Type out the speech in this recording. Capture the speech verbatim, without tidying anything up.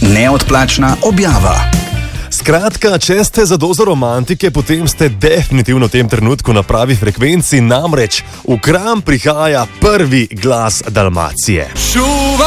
Neodplačna objava. Skratka, če ste za dozo romantike, potem ste definitivno v tem trenutku na pravi frekvenci, namreč v Kranj prihaja prvi glas Dalmacije. Šuva!